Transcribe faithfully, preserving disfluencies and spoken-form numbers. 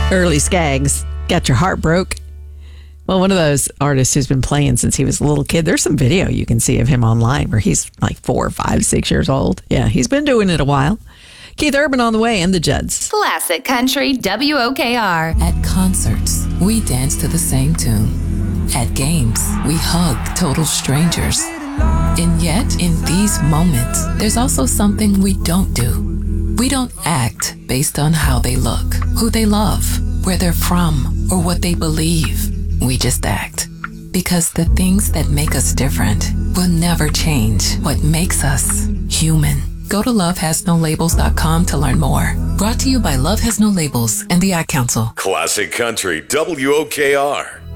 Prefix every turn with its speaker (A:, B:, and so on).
A: Early Skaggs, Got Your Heart Broke. Well, one of those artists who's been playing since he was a little kid. There's some video you can see of him online where he's like four, five, six years old. Yeah, he's been doing it a while. Keith Urban on the way and the Judds.
B: Classic Country W O K R.
C: At concerts, we dance to the same tune. At games, we hug total strangers. And yet, in these moments, there's also something we don't do. We don't act based on how they look, who they love, where they're from, or what they believe. We just act. Because the things that make us different will never change what makes us human. Go to love has no labels dot com to learn more. Brought to you by Love Has No Labels and the Ad Council.
D: Classic Country W O K R.